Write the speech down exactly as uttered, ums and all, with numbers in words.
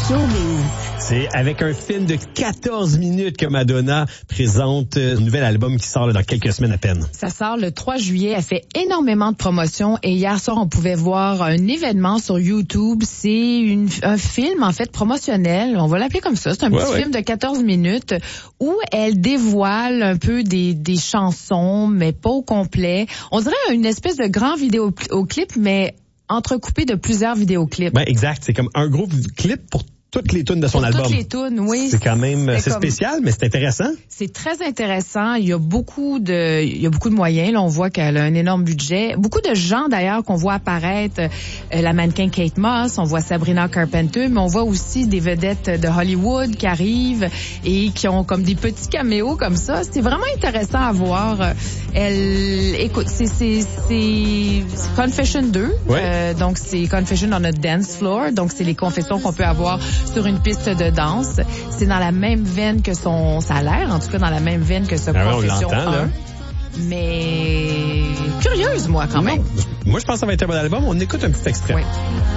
Showbiz. C'est avec un film de quatorze minutes que Madonna présente un nouvel album qui sort là, dans quelques semaines à peine. Ça sort le trois juillet. Elle fait énormément de promotions et hier soir, on pouvait voir un événement sur YouTube. C'est une, un film, en fait, promotionnel. On va l'appeler comme ça. C'est un ouais, petit ouais. film de quatorze minutes où elle dévoile un peu des, des chansons, mais pas au complet. On dirait une espèce de grand vidéoclip, mais entrecoupé de plusieurs vidéoclips. Ben, exact. C'est comme un gros clip pour toutes les tunes de son Pour album. Toutes les tunes, oui. C'est quand même, c'est, c'est comme... spécial, mais c'est intéressant. C'est très intéressant. Il y a beaucoup de, il y a beaucoup de moyens. Là, on voit qu'elle a un énorme budget. Beaucoup de gens, d'ailleurs, qu'on voit apparaître. Euh, la mannequin Kate Moss, on voit Sabrina Carpenter, mais on voit aussi des vedettes de Hollywood qui arrivent et qui ont comme des petits caméos comme ça. C'est vraiment intéressant à voir. Elle, écoute, c'est, c'est, c'est, c'est Confession deux. Ouais. Euh, donc, c'est Confession on a dance floor. Donc, c'est les confessions qu'on peut avoir sur une piste de danse. C'est dans la même veine que son salaire, en tout cas dans la même veine que ce Ah ouais, Confession on l'entend, là. un. Mais curieuse, moi, quand même. Non. Moi, je pense que ça va être un bon album. On écoute un petit extrait. Oui.